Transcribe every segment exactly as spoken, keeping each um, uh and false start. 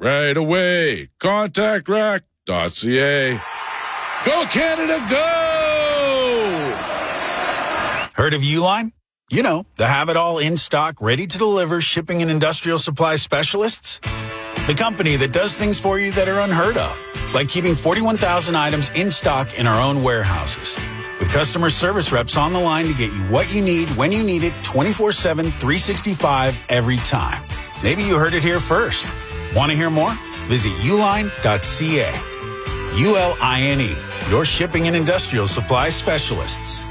right away. contact rack dot c a. Go Canada, go! Heard of Uline? You know, the have-it-all in-stock, ready-to-deliver shipping and industrial supply specialists. The company that does things for you that are unheard of, like keeping forty-one thousand items in stock in our own warehouses. With customer service reps on the line to get you what you need, when you need it, twenty-four seven, three sixty-five, every time. Maybe you heard it here first. Want to hear more? Visit uline dot c a. U L I N E, your shipping and industrial supply specialists.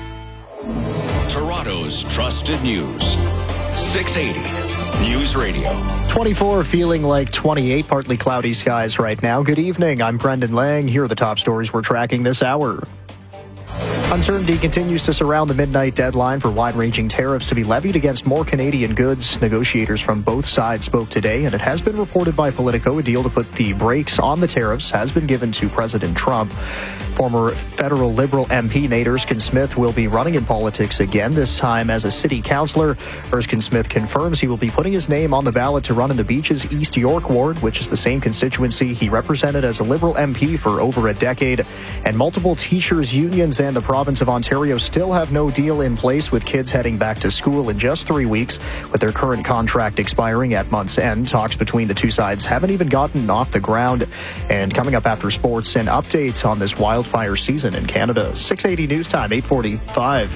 Toronto's trusted news. six eighty News Radio. twenty-four feeling like twenty-eight, partly cloudy skies right now. Good evening. I'm Brendan Lang. Here are the top stories we're tracking this hour. Uncertainty continues to surround the midnight deadline for wide-ranging tariffs to be levied against more Canadian goods. Negotiators from both sides spoke today, and it has been reported by Politico a deal to put the brakes on the tariffs has been given to President Trump. Former federal Liberal M P Nate Erskine-Smith will be running in politics again, this time as a city councillor. Erskine-Smith confirms he will be putting his name on the ballot to run in the Beaches East York ward, which is the same constituency he represented as a Liberal M P for over a decade. And multiple teachers' unions and the province of Ontario still have no deal in place, with kids heading back to school in just three weeks. With their current contract expiring at month's end, talks between the two sides haven't even gotten off the ground. And coming up after sports, an update on this wildfire season in Canada. six eighty News Time, eight forty-five.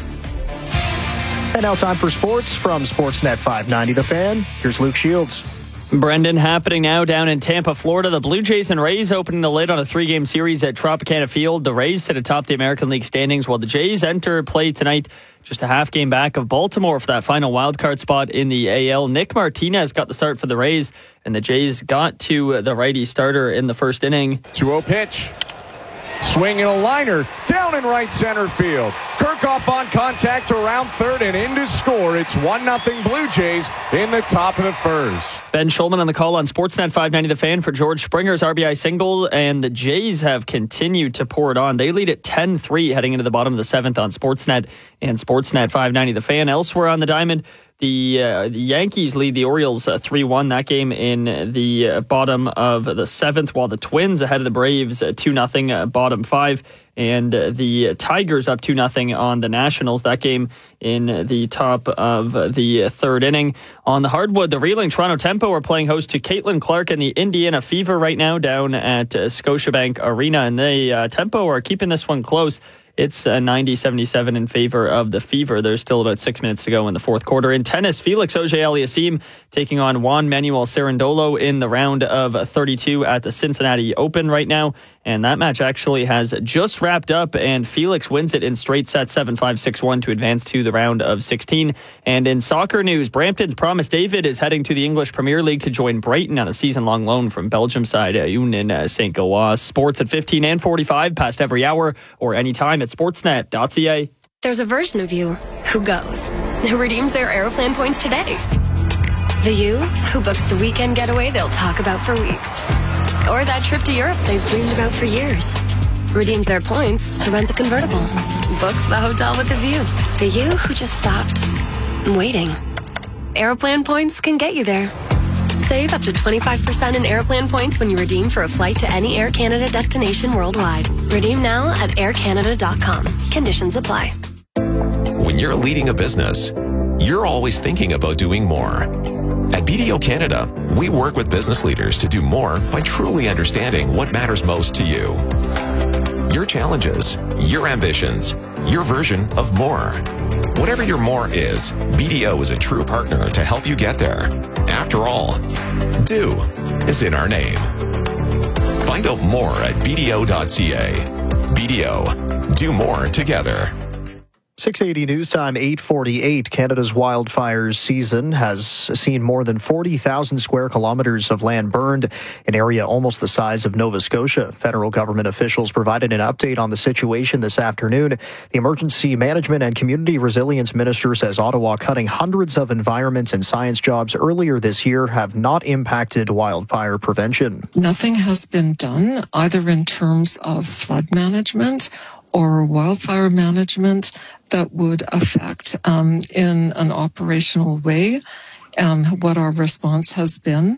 And now time for sports from Sportsnet five ninety The Fan. Here's Luke Shields. Brendan, happening now down in Tampa, Florida. The Blue Jays and Rays opening the lid on a three-game series at Tropicana Field. The Rays sit atop the American League standings, while the Jays enter play tonight just a half game back of Baltimore for that final wildcard spot in the A L. Nick Martinez got the start for the Rays, and the Jays got to the righty starter in the first inning. two oh pitch. Swinging a liner down in right center field. Kirchhoff on contact around third and in to score. It's one nothing Blue Jays in the top of the first. Ben Schulman on the call on Sportsnet five ninety The Fan for George Springer's R B I single, and the Jays have continued to pour it on. They lead at ten three heading into the bottom of the seventh on Sportsnet and Sportsnet five ninety The Fan. Elsewhere on the diamond, The, uh, the Yankees lead the Orioles uh, three one. That game in the uh, bottom of the seventh, while the Twins ahead of the Braves uh, two nothing, uh, bottom five. And uh, the Tigers up two nothing on the Nationals. That game in the top of uh, the third inning. On the hardwood, the reeling Toronto Tempo are playing host to Caitlin Clark and the Indiana Fever right now down at uh, Scotiabank Arena. And they uh, Tempo are keeping this one close. It's uh, ninety seventy-seven in favor of the Fever. There's still about six minutes to go in the fourth quarter. In tennis, Felix Auger-Aliassime taking on Juan Manuel Cerundolo in the round of thirty-two at the Cincinnati Open right now. And that match actually has just wrapped up, and Felix wins it in straight sets, seven five, six one, to advance to the round of sixteen. And in soccer news, Brampton's Promise David is heading to the English Premier League to join Brighton on a season-long loan from Belgium side uh, Union uh, Saint Gilloise. Sports at fifteen and forty-five, past every hour or anytime at sportsnet dot c a. There's a version of you who goes, who redeems their Aeroplan points today. The you who books the weekend getaway they'll talk about for weeks. Or that trip to Europe they've dreamed about for years. Redeems their points to rent the convertible. Books the hotel with the view. The you who just stopped waiting. Aeroplan points can get you there. Save up to twenty-five percent in Aeroplan points when you redeem for a flight to any Air Canada destination worldwide. Redeem now at air canada dot com. Conditions apply. When you're leading a business, you're always thinking about doing more. At B D O Canada, we work with business leaders to do more by truly understanding what matters most to you. Your challenges, your ambitions, your version of more. Whatever your more is, B D O is a true partner to help you get there. After all, do is in our name. Find out more at b d o dot c a. B D O, do more together. six eighty News Time, eight forty-eight. Canada's wildfires season has seen more than forty thousand square kilometers of land burned, an area almost the size of Nova Scotia. Federal government officials provided an update on the situation this afternoon. The Emergency Management and Community Resilience Minister says Ottawa cutting hundreds of environment and science jobs earlier this year have not impacted wildfire prevention. Nothing has been done, either in terms of flood management or wildfire management, that would affect um, in an operational way um, what our response has been.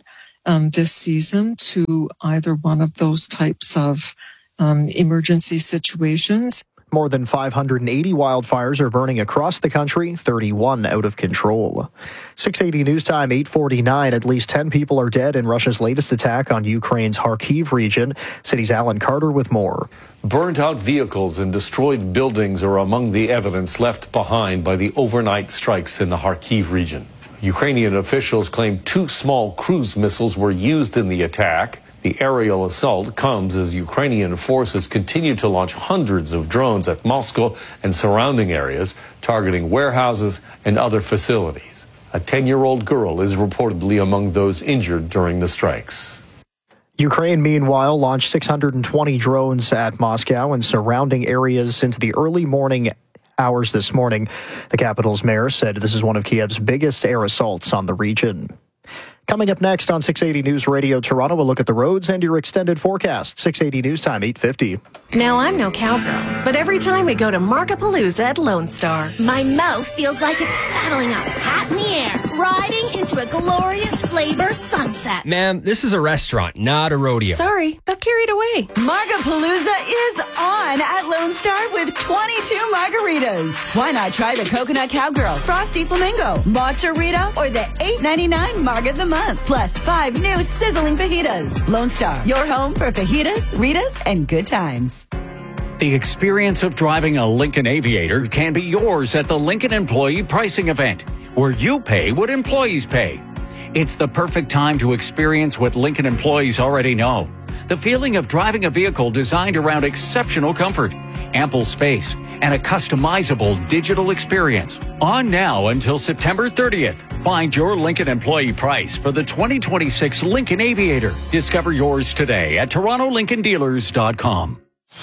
um, this season to either one of those types of um, emergency situations. More than five hundred eighty wildfires are burning across the country, thirty-one out of control. six eighty News Time, eight forty-nine. At least ten people are dead in Russia's latest attack on Ukraine's Kharkiv region. City's Alan Carter with more. Burnt-out vehicles and destroyed buildings are among the evidence left behind by the overnight strikes in the Kharkiv region. Ukrainian officials claim two small cruise missiles were used in the attack. The aerial assault comes as Ukrainian forces continue to launch hundreds of drones at Moscow and surrounding areas, targeting warehouses and other facilities. A ten-year-old girl is reportedly among those injured during the strikes. Ukraine, meanwhile, launched six hundred twenty drones at Moscow and surrounding areas into the early morning hours this morning. The capital's mayor said this is one of Kiev's biggest air assaults on the region. Coming up next on six eighty News Radio Toronto, we'll look at the roads and your extended forecast. six eighty News Time, eight fifty. Now, I'm no cowgirl, but every time we go to Markapalooza at Lone Star, my mouth feels like it's saddling up, hat in the air, riding into a glorious flavor sunset. Ma'am, this is a restaurant, not a rodeo. Sorry, got carried away. Markapalooza is on at Lone Star with twenty-two margaritas. Why not try the Coconut Cowgirl, Frosty Flamingo, Matcha Rita, or the eight ninety-nine Marga of the Month, plus five new sizzling fajitas. Lone Star, your home for fajitas, Ritas, and good times. The experience of driving a Lincoln Aviator can be yours at the Lincoln Employee Pricing Event, where you pay what employees pay. It's the perfect time to experience what Lincoln employees already know. The feeling of driving a vehicle designed around exceptional comfort, ample space, and a customizable digital experience. On now until September thirtieth. Find your Lincoln employee price for the twenty twenty-six Lincoln Aviator. Discover yours today at toronto lincoln dealers dot com.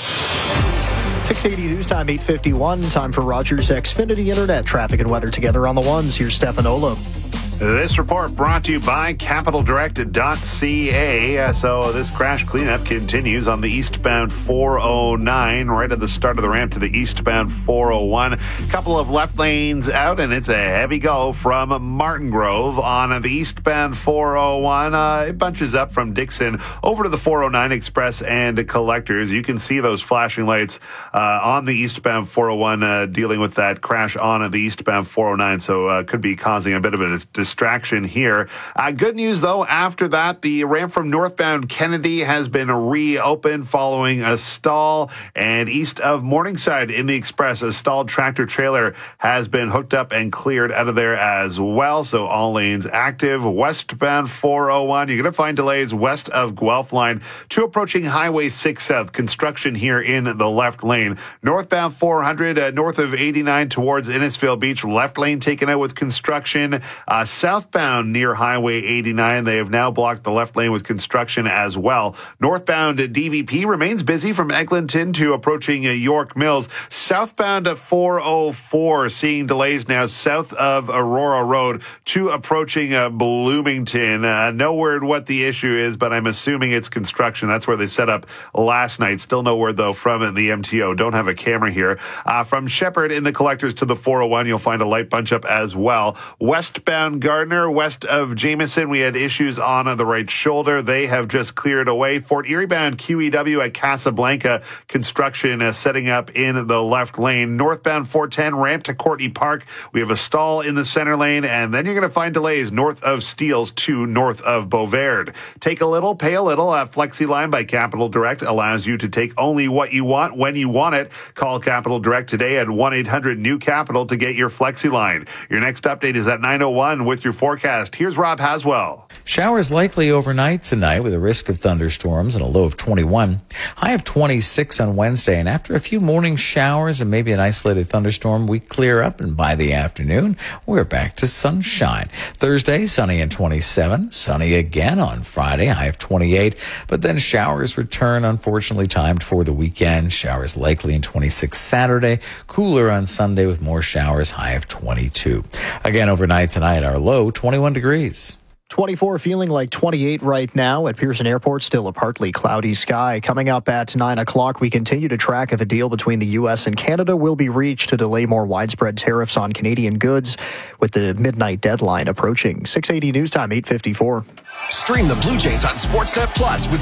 six eighty News Time, eight fifty-one. Time for Rogers Xfinity Internet. Traffic and weather together on the ones. Here's Stefan Ola. This report brought to you by capital direct dot c a. So this crash cleanup continues on the eastbound four oh nine, right at the start of the ramp to the eastbound four oh one. A couple of left lanes out, and it's a heavy go from Martin Grove on the eastbound four oh one. Uh, it bunches up from Dixon over to the four oh nine Express and Collectors. You can see those flashing lights uh, on the eastbound four oh one uh, dealing with that crash on the eastbound four oh nine, so uh, could be causing a bit of a distraction here. Uh, good news, though, after that, the ramp from northbound Kennedy has been reopened following a stall, and east of Morningside in the Express, a stalled tractor trailer has been hooked up and cleared out of there as well, so all lanes active. Westbound four oh one, you're going to find delays west of Guelph Line to approaching Highway six South. Construction here in the left lane. Northbound four hundred, uh, north of eighty-nine towards Innisfail Beach, left lane taken out with construction. Uh, southbound near Highway eighty-nine, they have now blocked the left lane with construction as well. Northbound D V P remains busy from Eglinton to approaching uh, York Mills. Southbound four oh four, seeing delays now south of Aurora Road to approaching uh, Bloomington. Uh, no word what the issue is, but I'm assuming it's construction. That's where they set up last night. Still no word, though, from the M T O. Don't have a camera here. Uh, from Shepherd in the Collectors to the four oh one, you'll find a light bunch up as well. Westbound Gardner, west of Jameson, we had issues on the right shoulder. They have just cleared away. Fort Erie bound Q E W at Casablanca, construction uh, setting up in the left lane. Northbound four ten, ramp to Courtney Park. We have a stall in the center lane, and then you're going to find delays north of Steeles to north of Beauvard. Take a little, pay a little. Uh, FlexiLine by Capital Direct allows you to take only what you want when you want it. Call Capital Direct today at one eight hundred new capital to get your FlexiLine. Your next update is at nine oh one with your forecast. Here's Rob Haswell. Showers likely overnight tonight with a risk of thunderstorms and a low of twenty-one. High of twenty-six on Wednesday. And after a few morning showers and maybe an isolated thunderstorm, we clear up. And by the afternoon, we're back to sunshine. Thursday, sunny and twenty-seven. Sunny again on Friday, high of twenty-eight. But then showers return, unfortunately timed for the weekend. Showers likely in twenty-six Saturday. Cooler on Sunday with more showers, high of twenty-two. Again, overnight tonight, our low, twenty-one degrees. twenty-four, feeling like twenty-eight right now at Pearson Airport. Still a partly cloudy sky. Coming up at nine o'clock, we continue to track if a deal between the U S and Canada will be reached to delay more widespread tariffs on Canadian goods, with the midnight deadline approaching. six eighty News Time, eight fifty-four. Stream the Blue Jays on Sportsnet Plus with